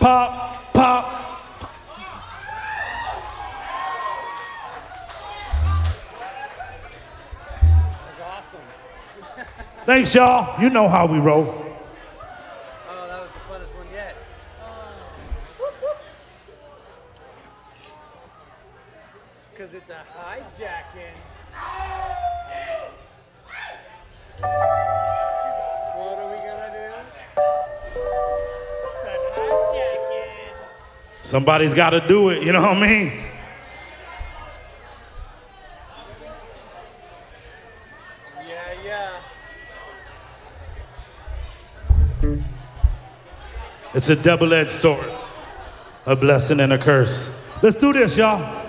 pop, pop. Thanks, y'all. You know how we roll. Oh, that was the funnest one yet. Because it's a hijacking. What are we gonna do? It's that hijacking. Somebody's got to do it, you know what I mean? Yeah. It's a double-edged sword, a blessing and a curse. Let's do this, y'all.